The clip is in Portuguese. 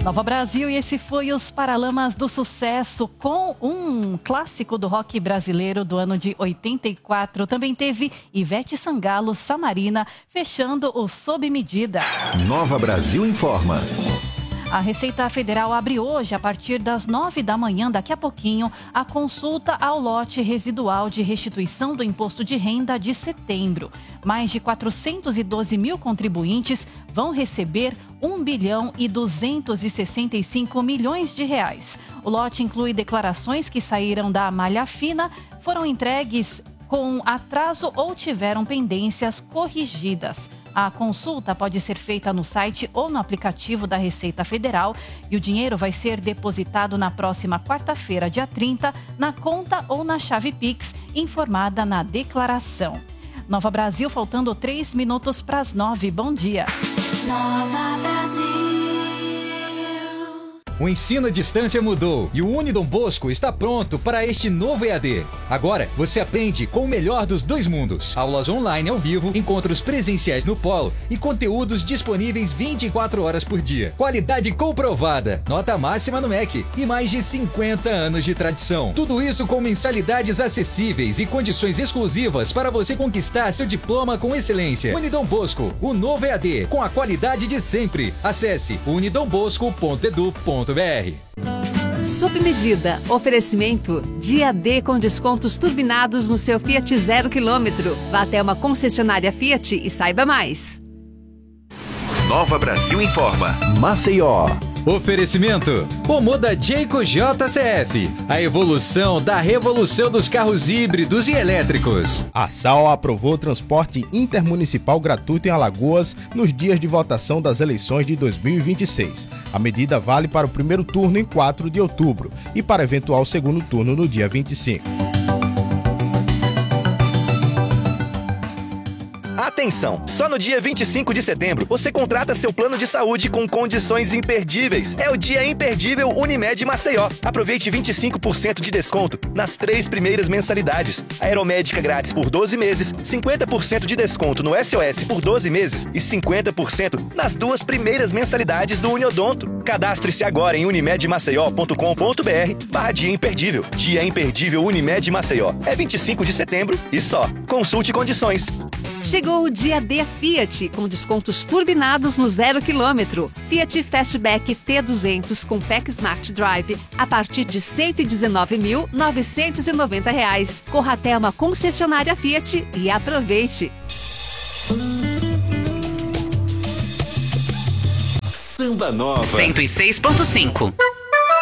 Nova Brasil, e esse foi os Paralamas do Sucesso com um clássico do rock brasileiro do ano de 84. Também teve Ivete Sangalo, Samarina, fechando o Sob Medida. Nova Brasil informa. A Receita Federal abre hoje, a partir das 9 da manhã, daqui a pouquinho, a consulta ao lote residual de restituição do imposto de renda de setembro. Mais de 412 mil contribuintes vão receber 1 bilhão e 265 milhões de reais. O lote inclui declarações que saíram da malha fina, foram entregues com atraso ou tiveram pendências corrigidas. A consulta pode ser feita no site ou no aplicativo da Receita Federal e o dinheiro vai ser depositado na próxima quarta-feira, dia 30, na conta ou na chave Pix, informada na declaração. Nova Brasil, faltando 3 minutos para as 9. Bom dia. Nova Brasil. O ensino à distância mudou e o Unidom Bosco está pronto para este novo EAD. Agora, você aprende com o melhor dos dois mundos. Aulas online ao vivo, encontros presenciais no polo e conteúdos disponíveis 24 horas por dia. Qualidade comprovada, nota máxima no MEC e mais de 50 anos de tradição. Tudo isso com mensalidades acessíveis e condições exclusivas para você conquistar seu diploma com excelência. Unidom Bosco, o novo EAD, com a qualidade de sempre. Acesse unidombosco.edu.br. Sob Medida. Oferecimento Dia D com descontos turbinados no seu Fiat 0 km. Vá até uma concessionária Fiat e saiba mais. Nova Brasil informa. Maceió. Oferecimento Omoda Jayco JCF, a evolução da revolução dos carros híbridos e elétricos. A SAL aprovou transporte intermunicipal gratuito em Alagoas nos dias de votação das eleições de 2026. A medida vale para o primeiro turno em 4 de outubro e para eventual segundo turno no dia 25. Atenção! Só no dia 25 de setembro você contrata seu plano de saúde com condições imperdíveis. É o Dia Imperdível Unimed Maceió. Aproveite 25% de desconto nas 3 primeiras mensalidades. Aeromédica grátis por 12 meses, 50% de desconto no SOS por 12 meses e 50% nas 2 primeiras mensalidades do Uniodonto. Cadastre-se agora em unimedmaceió.com.br/Dia Imperdível. Dia Imperdível Unimed Maceió. É 25 de setembro e só. Consulte condições. Chegou o Dia D Fiat, com descontos turbinados no 0 km. Fiat Fastback T200 com PEC Smart Drive a partir de R$ 119.990. Corra até uma concessionária Fiat e aproveite. Samba Nova 106.5.